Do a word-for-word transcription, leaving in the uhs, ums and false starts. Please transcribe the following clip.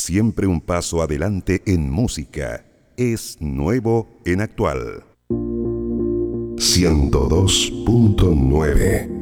Siempre un paso adelante en música. Es nuevo en actual. ciento dos punto nueve